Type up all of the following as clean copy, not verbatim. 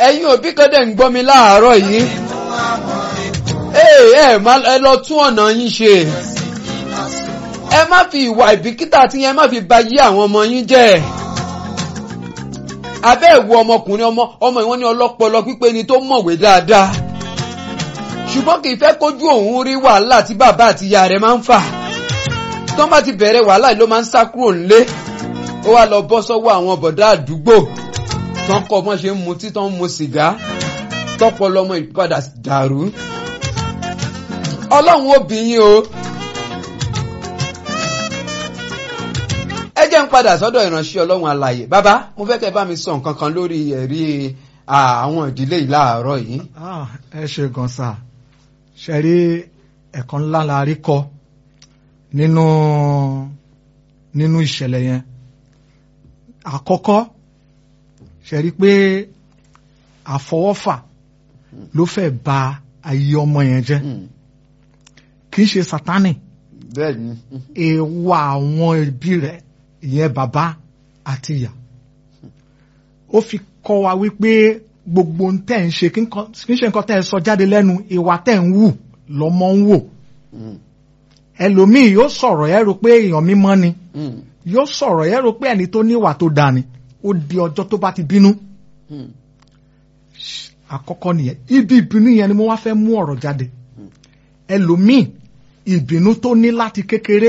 ẹ̀yin òbí kan dẹ̀ ń gbọ́ mi láàárọ̀ yìí. Ẹ lọ tún ọ̀nà yín ṣe. Ẹ má fi ìwà ìbìkítà tí yẹn má fi ba yí àwọn ọmọ yín jẹ́. Abẹ́ ìwọ ọmọkùnrin ọmọ ìwọ́n ní ọlọ́pọlọ pípé ni tó mọ̀wé dáadáa. Ṣùgbọ́n kì í fẹ́ kójú òun rí wàhálà tí bàbá àti ìyá rẹ̀ máa ń fà. Tọ́ bá ti bẹ̀rẹ̀ wàhálà ló máa ń sá kúrò nílé. Ó wá lọ bọ́ sọ́wọ́ àwọn bọ̀dá àdúgbò. Tán kọ́ ọmọ ṣe ń mutí tán ń mu sìgá. Tọ́pọlọ ọmọ ìpadà dàrú. Ọlọ́run ó bí yín o. Ẹ jẹ́ ń padà sọ́dọ̀ ìránṣẹ́ Ọlọ́run alààyè. Bàbá, mo fẹ́ kẹ́ bá mi sọ nǹkan kan lórí ẹ̀rí àwọn ìdílé yìí láàárọ̀ yìí. Ẹ ṣe gan sà. Ṣe rí ẹ̀kọ́ ńlá la rí kọ́ nínú ìṣẹ̀lẹ̀ yẹn. Àkọ́kọ́, ṣe rí pé àfọwọ́fà ló fẹ́ bà ayé ọmọ yẹn jẹ́. Kì í ṣe Sátánì. Bẹ́ẹ̀ni. Èèwà àwọn ẹbí rẹ̀, ìyẹn bàbá àti ìyá. Ó fi kọ́ wa wípé gbogbo ń tẹ́ ń ṣe kí ń ṣe nǹkan tẹ́ ń sọ jáde lẹ́nu, ìwà tẹ́ ń wù lọ́mọ ń wò. Ẹlòmíì yóò sọ̀rọ̀ ẹ rò pé èèyàn mímọ́ ni. Yóò sọ̀rọ̀ ẹ rò pé ẹni tó ní ìwà tó dáa ni. Ó di ọjọ́ tó bá ti bínú. Àkọ́kọ́ nìyẹn. Ibi ìbínú yẹn ni mo wá fẹ́ mú ọ̀rọ̀ jáde. Ẹlòmíì ìbínú tó ní láti kékeré,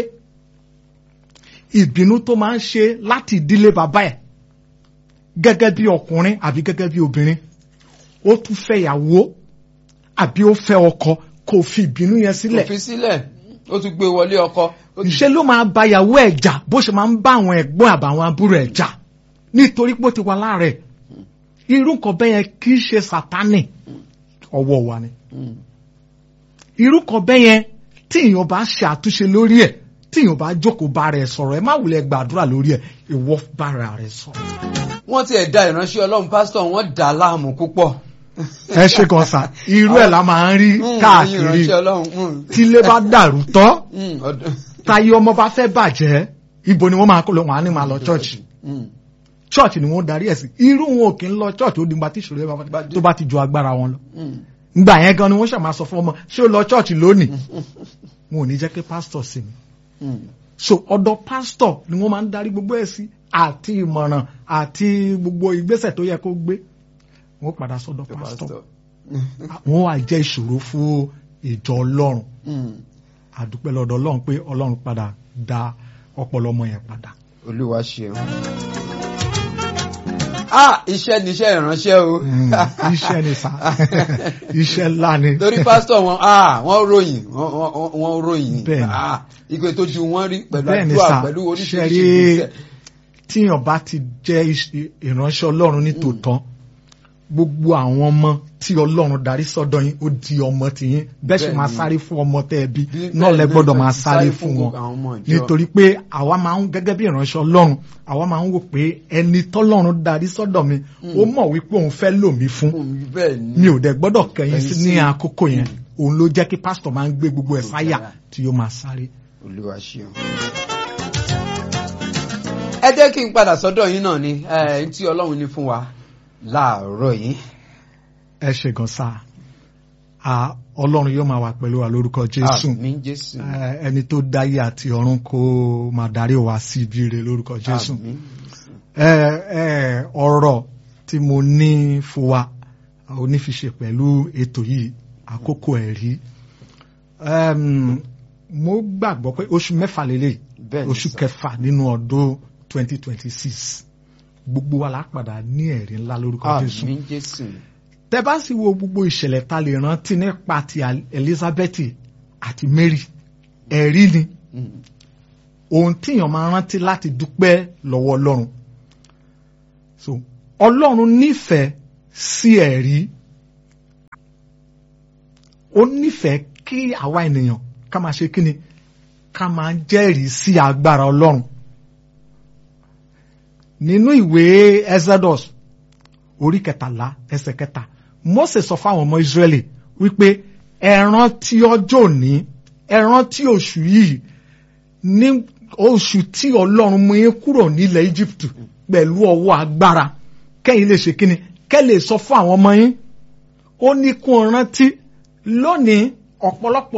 ìbínú tó máa ń ṣe láti ìdílé bàbá ẹ̀ gẹ́gẹ́ bí ọkùnrin àbí gẹ́gẹ́ bí obìnrin, ó tún fẹ́ ìyàwó àbí ó fẹ́ ọkọ, kò fi ìbínú yẹn sílẹ̀. Kò fi sílẹ̀, ó tún gbé wọlé ọkọ. Ṣé ló máa bá ìyàwó ẹ̀ jà bó ṣe máa ń bá àwọn ẹ̀gbọ́n àbàwọn àbúrò ẹ̀ jà nítorí pé ó ti wà láàrẹ̀. Irú nǹkan bẹ́ẹ̀ yẹn kì í ṣe Sátánì, ọwọ́ wa ni. Irú kan bẹ́ẹ̀ yẹn tí èèyàn bá ṣe àtúnṣe lórí ẹ̀, tí èèyàn bá jókòó bá rẹ̀ sọ̀rọ̀, ẹ má wulẹ̀ gbàdúrà lórí ẹ̀, ìwọ bá rẹ̀ sọ̀rọ̀. Wọ́n ti ẹ̀dá ìránṣẹ́ Ọlọ́run pásítọ̀ wọ́n dà láàmú púpọ̀. Ẹ ṣe kan sà, irú ẹ̀ la máa ń rí káàkiri. Tílé bá dàrú tán, táyé ọmọ bá fẹ́ bàjẹ́, ibo ni wọ́n máa kó lọ, wọ́n á ní máa lọ chọ́ọ̀chì. Chọ́ọ̀chì ni wọ́n darí ẹ̀ sí. Irú wọn ò kí ń lọ chọ́ọ̀chì ó dìgbà tí ìṣòro tó bá ti ju agbára wọn lọ. Ngbà yẹn gan ni wọ́n ṣàmà sọ fún ọmọ, ṣé o lọ chọ́ọ̀chì lónìí? Wọn ò ní jẹ́ kí pásítọ̀ sí mi. So ọ̀dọ̀ pásítọ̀ ni wọ́n máa ń darí gbogbo ẹ̀ sí, àti ìmọ̀ràn àti gbogbo ìgbésẹ̀ tó yẹ kó gbé. Wọ́n padà sọ́dọ̀ pásítọ̀. Wọ́n wá jẹ́ ìṣòro fún ìjọ Ọlọ́run. Àdúpẹ́ lọ́dọ̀ Ọlọ́run pé Ọlọ́run padà dá ọpọlọ ọmọ yẹn padà. Olúwa ṣeun. Iṣẹ́ níṣẹ́ ìránṣẹ́ o. Iṣẹ́ ni sá. Iṣẹ́ ńlá ni. Torí pásítọ̀ wọ́n ròyìn. Bẹ́ẹ̀ni. Ìpè tó ju wọ́n rí pẹ̀lú àdúrà pẹ̀lú oríṣiríṣi ìgbésẹ̀. Tíyàn bá ti jẹ́ ìránṣẹ́ Ọlọ́run ní tòótọ́, gbogbo àwọn ọmọ tí Ọlọ́run darí sọ́dọ̀ yín ó di ọmọ tiyín. Bẹ́ẹ̀ ṣe máa sáré fún ọmọ tẹ́ ẹ bí náà lẹ gbọ́dọ̀ máa sáré fún wọn. Nítorí pé àwa máa ń gẹ́gẹ́ bí ìránṣẹ́ Ọlọ́run, àwa máa ń wò pé ẹni tọ́lọ́run darí sọ́dọ̀ mi, ó mọ̀ wípé òun fẹ́ lò mí fún. Mi ò dẹ̀ gbọ́dọ̀ kẹ̀yìn sí ní àkókò yẹn. Òun ló jẹ́ kí pásítọ̀ máa ń gbé gbogbo ẹ̀ sáyà tí yóò máa sáré. Olúwa ṣeun. Ẹ jẹ́ kí n padà sọ́dọ̀ yín náà ni tí Ọlọ́run ní fún wa láàárọ̀ yìí. Ẹ ṣe gan sáà. Ọlọ́run yóò máa wà pẹ̀lú wa lórúkọ Jésù. Àmín Jésù. Ẹni tó dáyé àti ọ̀run kó máa darí wa sí ibi ire lórúkọ Jésù. Àmín. Ọ̀rọ̀ tí mo ní fún wa onífiṣe pẹ̀lú ètò yìí, àkókò ẹ̀rí. Mo gbàgbọ́ pé oṣù mẹ́fà lélẹ̀, oṣù kẹfà nínú ọdún 2026. Gbogbo wa lápadà ní ẹ̀rí ńlá lórúkọ Jésù. Àmín Jésù. Tẹ́ bá sì wo gbogbo ìṣẹ̀lẹ̀ ta lè rántí nípa ti Elizabeth àti Mary, ẹ̀rí ni. Ohun tíyàn máa rántí láti dúpẹ́ lọ́wọ́ Ọlọ́run. So Ọlọ́run nífẹ̀ẹ́ sí ẹ̀rí. Ó nífẹ̀ẹ́ kí àwa ènìyàn ká máa ṣe kíni, ká máa jẹ́rìí sí agbára Ọlọ́run. Nínú ìwé Exodus orí 13 ẹsẹ̀ 3, Mósè sọ fáwọn ọmọ Ísírẹ́lì wípé ẹ rántí ọjọ́ òní, ẹ rántí oṣù yìí, ní oṣù tí Ọlọ́run mú yín kúrò nílẹ̀ Egypt pẹ̀lú ọwọ́ agbára, kẹ́yìn lè ṣe kíni, kẹ́ lè sọ fún àwọn ọmọ yín ó ní kó rántí lónìí ọ̀pọ̀lọpọ̀